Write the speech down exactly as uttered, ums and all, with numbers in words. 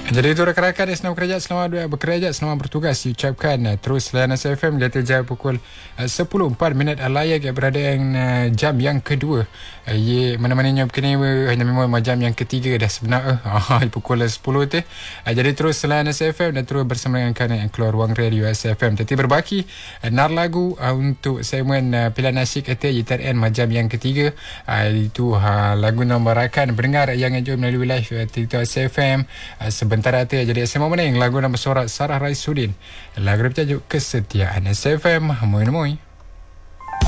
Jadi itu rakan-rakan yang senang bekerja, selamat bekerja, selamat bertugas diucapkan. Terus layanan S F M Jatuh Jaya pukul sepuluh empat minit layak berada yang jam yang kedua. Ye mana-mananya kini hanya memang jam yang ketiga dah sebenarnya. Pukul sepuluh tu. Jadi terus layanan S F M dan terus bersama dengan kami yang keluar ruang radio S F M. Jadi berbaki nar lagu untuk segmen pilihan asyik kata Y T N jam yang ketiga. Itu lagu nombor rakan pendengar yang enjoy melalui live TikTok S F M. Sebentar hati jadi S M M lagu nama sorak Sarah Raisuddin. Lagu bertajuk Kesetiaan S F M. Moi moi.